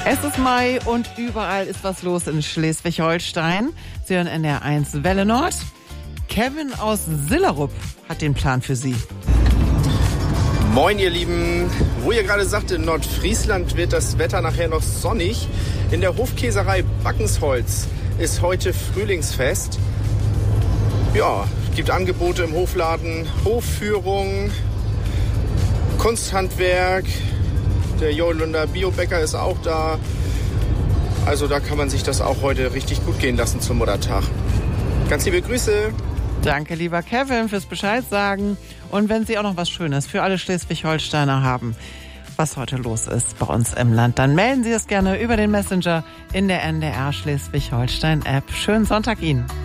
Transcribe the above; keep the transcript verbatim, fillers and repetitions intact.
Es ist Mai und überall ist was los in Schleswig-Holstein. Sie hören N D R eins Welle Nord. Kevin aus Sillerup hat den Plan für Sie. Moin ihr Lieben, wo ihr gerade sagt, in Nordfriesland wird das Wetter nachher noch sonnig. In der Hofkäserei Backensholz ist heute Frühlingsfest. Ja, es gibt Angebote im Hofladen, Hofführung, Kunsthandwerk, der Jolunder Biobäcker ist auch da. Also da kann man sich das auch heute richtig gut gehen lassen zum Muttertag. Ganz liebe Grüße. Danke, lieber Kevin, fürs Bescheid sagen. Und wenn Sie auch noch was Schönes für alle Schleswig-Holsteiner haben, was heute los ist bei uns im Land, dann melden Sie es gerne über den Messenger in der N D R Schleswig-Holstein-App. Schönen Sonntag Ihnen.